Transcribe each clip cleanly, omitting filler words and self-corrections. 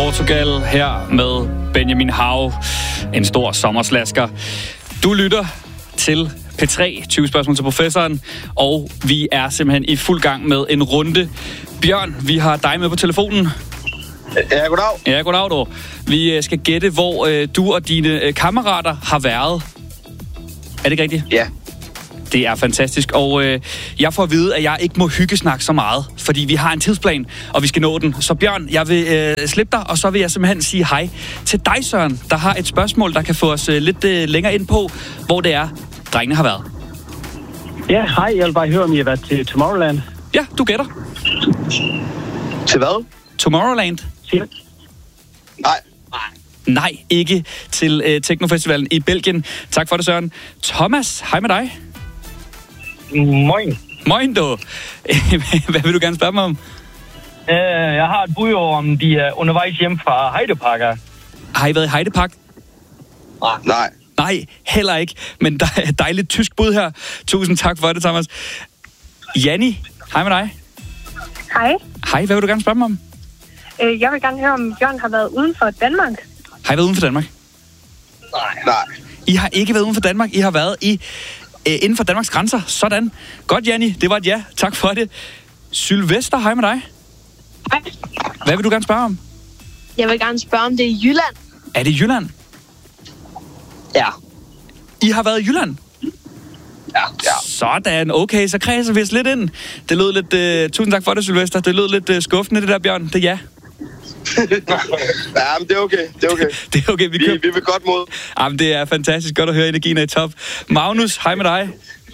Portugal her med Benjamin Hav, en stor sommerslasker. Du lytter til P3, 20 spørgsmål til professoren, og vi er simpelthen i fuld gang med en runde. Bjørn, vi har dig med på telefonen. Ja, goddag. Ja, goddag du. Vi skal gætte, hvor du og dine kammerater har været. Er det ikke rigtigt? Ja. Det er fantastisk, og jeg får at vide, at jeg ikke må hyggesnakke så meget, fordi vi har en tidsplan, og vi skal nå den. Så Bjørn, jeg vil slippe dig, og så vil jeg simpelthen sige hej til dig, Søren, der har et spørgsmål, der kan få os lidt længere ind på, hvor det er, drengene har været. Ja, hej. Jeg vil bare høre, om I har været til Tomorrowland. Ja, du gætter. Til hvad? Tomorrowland? Nej. Nej, ikke til Teknofestivalen i Belgien. Tak for det, Søren. Thomas, hej med dig. Moin. Moin, du. Hvad vil du gerne spørge mig om? Jeg har et bud over, om de er undervejs hjem fra Heideparker. Har I været i Heidepark? Nej. Nej, heller ikke. Men der er et dejligt tysk bud her. Tusind tak for det, Thomas. Janni, hej med dig. Hej. Hej, hvad vil du gerne spørge mig om? Jeg vil gerne høre, om Bjørn har været uden for Danmark. Har I været uden for Danmark? Nej. I har ikke været uden for Danmark. I har været inden for Danmarks grænser. Sådan. Godt, Janni. Det var et ja. Tak for det. Sylvester, hej med dig. Hej. Hvad vil du gerne spørge om? Jeg vil gerne spørge, om det er i Jylland. Er det Jylland? Ja. I har været i Jylland? Ja. Sådan. Okay, så kredser vi os lidt ind. Det lød lidt... tusind tak for det, Sylvester. Det lød lidt skuffende, det der, Bjørn. Det er ja. Ja, men det er okay. Det er okay. Vi vil godt mod. Jamen, det er fantastisk godt at høre, energien er i top. Magnus, hej med dig.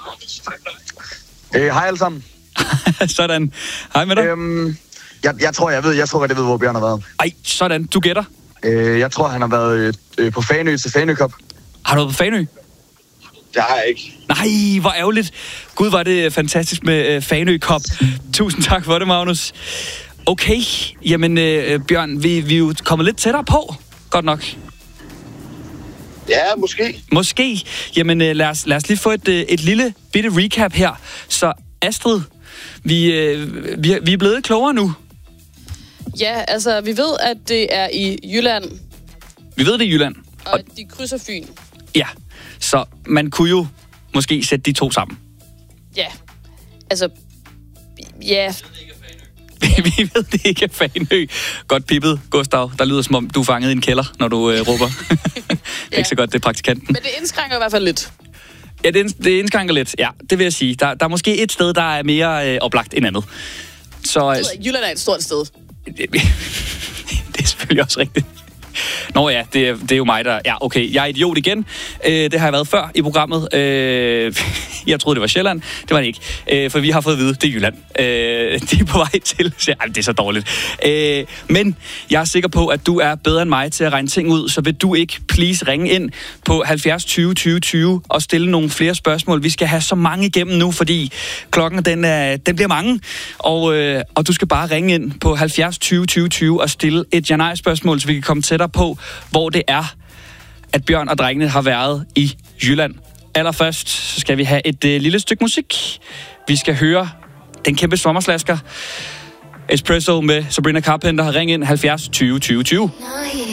Hej alle sammen. Sådan. Hej med dig. Jeg tror godt, jeg ved, hvor Bjørn har været. Ej, sådan. Du gætter. Jeg tror, han har været på Fanø til Fanø Cup. Har du været på Fanø? Det har jeg ikke. Nej, hvor ærgerligt. Gud, var det fantastisk med Fanø Cup. Tusind tak for det, Magnus. Okay, jamen Bjørn, vi er jo kommet lidt tættere på. Godt nok. Ja, måske. Måske. Jamen lad os lige få et lille bitte recap her. Så Astrid, vi er blevet klogere nu. Ja, altså vi ved, at det er i Jylland. Vi ved, det er Jylland. Og de krydser Fyn. Ja, så man kunne jo måske sætte de to sammen. Ja, altså... Ja... Vi ved, det ikke er Fanø. Godt pippet, Gustav. Der lyder som om, du er fanget i en kælder, når du råber. Ja. Ikke så godt, det er praktikanten. Men det indskrænker i hvert fald lidt. Ja, det indskrænker lidt. Ja, det vil jeg sige. Der er måske et sted, der er mere oplagt end andet. Så, Jylland er et stort sted. Det er selvfølgelig også rigtigt. Nå ja, det er jo mig, der... Ja, okay, jeg er idiot igen. Det har jeg været før i programmet. Jeg troede, det var Sjælland. Det var det ikke. For vi har fået at vide, det er Jylland. De er på vej til... det er så dårligt. Men jeg er sikker på, at du er bedre end mig til at regne ting ud. Så vil du ikke please ringe ind på 70 20 20 20 og stille nogle flere spørgsmål. Vi skal have så mange igennem nu, fordi klokken den bliver mange. Og du skal bare ringe ind på 70 20 20 20 og stille et ja-nej-spørgsmål, så vi kan komme tættere på, hvor det er, at Bjørn og drengene har været i Jylland. Allerførst så skal vi have et lille stykke musik. Vi skal høre den kæmpe sommerslasker Espresso med Sabrina Carpenter. Ring ind 70 20 20 20.